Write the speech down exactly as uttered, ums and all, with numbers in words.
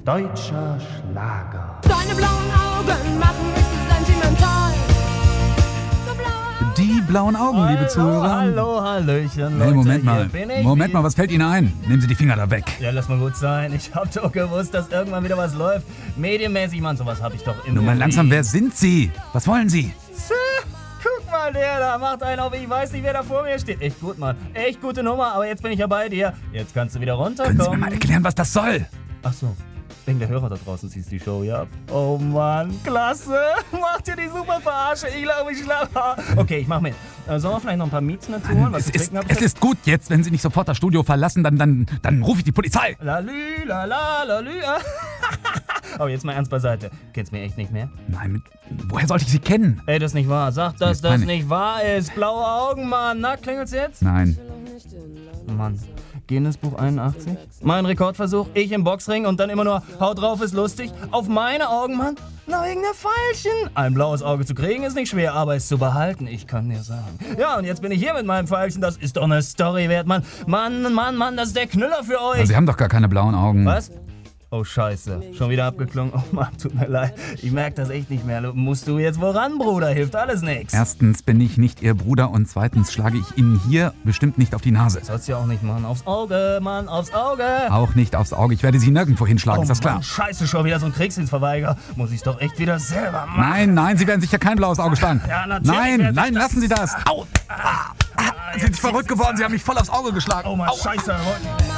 Deutscher Schlager. Deine blauen Augen machen mich so sentimental. So blau. Die blauen Augen, hallo, liebe Zuhörer. Hallo, Hallöchen, Leute. Hey, Moment mal. Hier bin ich Moment wieder. mal, was fällt Ihnen ein? Nehmen Sie die Finger da weg. Ja, lass mal gut sein. Ich hab doch gewusst, dass irgendwann wieder was läuft. Medienmäßig, Mann, sowas hab ich doch immer. Nur mal langsam, wer sind Sie? Was wollen Sie? Guck mal, der da macht einen auf, ich weiß nicht, wer da vor mir steht. Echt gut, Mann. Echt gute Nummer, aber jetzt bin ich ja bei dir. Jetzt kannst du wieder runterkommen. Können Sie mir mal erklären, was das soll? Ach so. Wegen der Hörer da draußen ziehst die Show ja ab. Oh Mann, klasse. Macht ihr die super Verarsche. Ich glaube, ich schlafe. Okay, ich mach mit. Äh, sollen wir vielleicht noch ein paar Mieten dazu holen? Was Es zu ist, trinken es ist gut jetzt, wenn Sie nicht sofort das Studio verlassen, dann, dann, dann rufe ich die Polizei. Lalü, lala, lalü. Aber jetzt mal ernst beiseite. Kennst du mich echt nicht mehr? Nein, mit, woher sollte ich Sie kennen? Ey, das ist nicht wahr. Sag, dass ist das peinlich. nicht wahr ist. Blaue Augen, Mann. Na, klingelt's jetzt? Nein. Mann. Guinness Buch einundachtzig? Mein Rekordversuch, ich im Boxring und dann immer nur Haut drauf ist lustig. Auf meine Augen, Mann. Na, wegen der Pfeilchen. Ein blaues Auge zu kriegen ist nicht schwer, aber es zu behalten, ich kann dir sagen. Ja, und jetzt bin ich hier mit meinem Pfeilchen. Das ist doch eine Story wert, Mann. Mann, Mann, Mann, das ist der Knüller für euch. Also Sie haben doch gar keine blauen Augen. Was? Oh, scheiße. Schon wieder abgeklungen. Oh Mann, tut mir leid. Ich merke das echt nicht mehr. Musst du jetzt woran, Bruder? Hilft alles nix. Erstens bin ich nicht Ihr Bruder und zweitens schlage ich Ihnen hier bestimmt nicht auf die Nase. Sollst du ja auch nicht machen. Aufs Auge, Mann, aufs Auge. Auch nicht aufs Auge. Ich werde Sie nirgendwo hinschlagen, Oh ist das klar? Mann, scheiße, schon wieder so ein Kriegsdienstverweigerer. Muss ich doch echt wieder selber machen. Nein, nein, Sie werden sicher kein blaues Auge schlagen. Ja, natürlich Nein, werde ich nein, das. lassen Sie das. Au! Ah, ah, sind Sie verrückt geworden? Sie haben mich voll aufs Auge geschlagen. Oh Mann, Au. scheiße.